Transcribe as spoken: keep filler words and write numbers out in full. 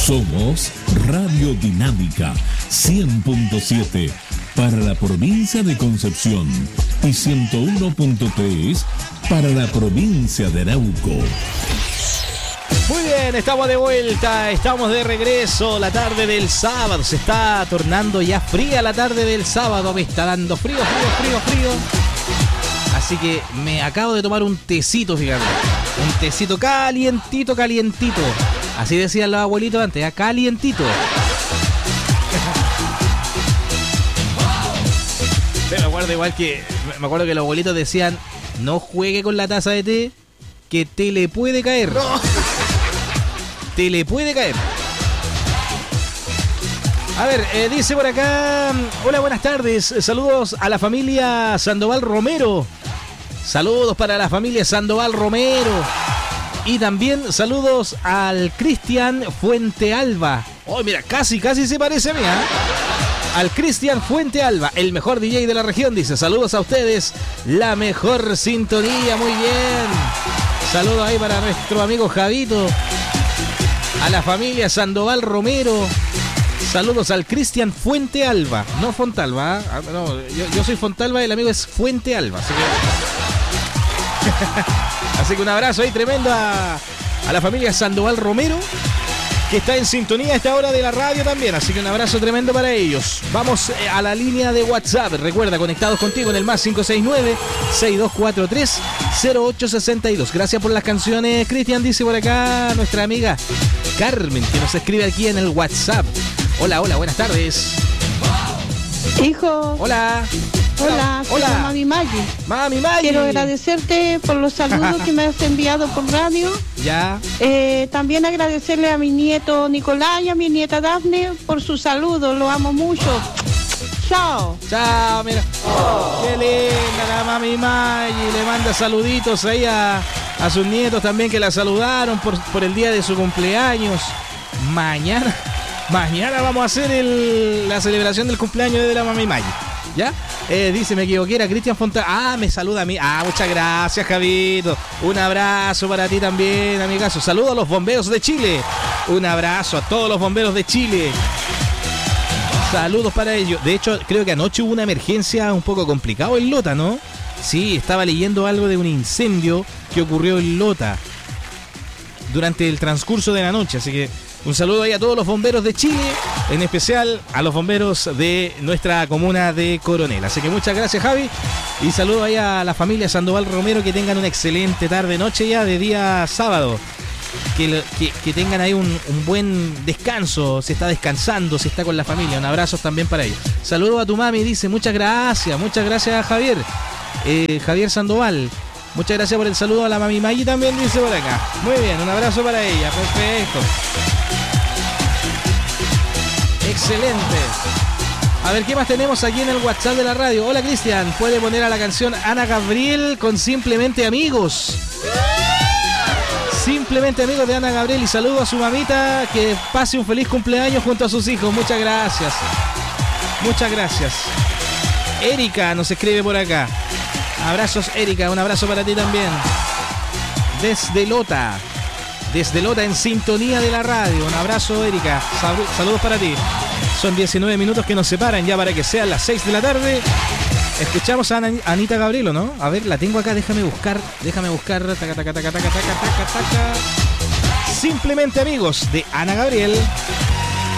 Somos Radio Dinámica cien punto siete para la provincia de Concepción y ciento uno punto tres para la provincia de Arauco. Muy bien, estamos de vuelta, estamos de regreso. La tarde del sábado se está tornando ya fría. La tarde del sábado me está dando frío, frío, frío, frío. Así que me acabo de tomar un tecito, fíjate. Un tecito calientito, calientito. Así decían los abuelitos antes, ¿eh? Calientito. Pero me acuerdo igual que me acuerdo que los abuelitos decían: no juegue con la taza de té, que te le puede caer. No. Te le puede caer. A ver, eh, dice por acá: hola, buenas tardes. Saludos a la familia Sandoval Romero. Saludos para la familia Sandoval Romero. Y también saludos al Cristian Fuente Alba. Oh, mira, casi, casi se parece a mí, ¿eh? Al Cristian Fuente Alba, el mejor D J de la región, dice: saludos a ustedes, la mejor sintonía. Muy bien. Saludos ahí para nuestro amigo Javito. A la familia Sandoval Romero. Saludos al Cristian Fuente Alba. No Fontalba, ¿eh? No, yo, yo soy Fontalba y el amigo es Fuente Alba. Así que... Así que un abrazo ahí tremendo a, a la familia Sandoval Romero, que está en sintonía a esta hora de la radio también. Así que un abrazo tremendo para ellos. Vamos a la línea de WhatsApp. Recuerda, conectados contigo en el más cinco seis nueve, seis dos cuatro tres, cero ocho seis dos. Gracias por las canciones, Cristian, dice por acá nuestra amiga Carmen, que nos escribe aquí en el WhatsApp. Hola, hola, buenas tardes. Hijo. Hola. Hola, soy hola. Mami Maggi. Mami Maggi. Quiero agradecerte por los saludos que me has enviado por radio. Ya. Eh, también agradecerle a mi nieto Nicolás y a mi nieta Dafne por su saludo. Lo amo mucho. Chao. Chao, mira. Oh. Qué linda la Mami Maggi. Le manda saluditos ahí a, a sus nietos también, que la saludaron por, por el día de su cumpleaños. Mañana, mañana vamos a hacer el, la celebración del cumpleaños de la Mami Maggi. ¿Ya? Eh, dice, me equivoqué, era Cristian Fontana. Ah, me saluda a mí. Ah, muchas gracias, Javito. Un abrazo para ti también, amigazo. Saludos a los bomberos de Chile. Un abrazo a todos los bomberos de Chile. Saludos para ellos. De hecho, creo que anoche hubo una emergencia un poco complicada en Lota, ¿no? Sí, estaba leyendo algo de un incendio que ocurrió en Lota durante el transcurso de la noche. Así que un saludo ahí a todos los bomberos de Chile, en especial a los bomberos de nuestra comuna de Coronel. Así que muchas gracias, Javi, y saludo ahí a la familia Sandoval Romero. Que tengan una excelente tarde, noche ya de día sábado. Que, que, que tengan ahí un, un buen descanso, si está descansando, si está con la familia. Un abrazo también para ellos. Saludo a tu mami, dice, muchas gracias, muchas gracias, Javier. Eh, Javier Sandoval. Muchas gracias por el saludo a la Mami Maggi también, dice por acá. Muy bien, un abrazo para ella. Perfecto. Excelente. A ver, ¿qué más tenemos aquí en el WhatsApp de la radio? Hola, Cristian. ¿Puede poner a la canción Ana Gabriel con Simplemente Amigos? Simplemente Amigos de Ana Gabriel. Y saludo a su mamita. Que pase un feliz cumpleaños junto a sus hijos. Muchas gracias. Muchas gracias. Erika nos escribe por acá. Abrazos, Erika, un abrazo para ti también. Desde Lota. Desde Lota en sintonía de la radio. Un abrazo, Erika. Sal- saludos para ti. Son diecinueve minutos que nos separan ya para que sean las seis de la tarde. Escuchamos a Ana- Anita Gabriel, ¿no? A ver, la tengo acá, déjame buscar. Déjame buscar. Taca, taca, taca, taca, taca, taca, taca. Simplemente Amigos de Ana Gabriel.